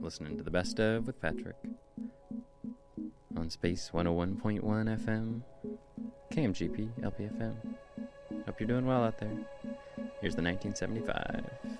listening to the Best of with Patrick on Space 101.1 FM, KMGP, LPFM. Hope you're doing well out there. Here's the 1975.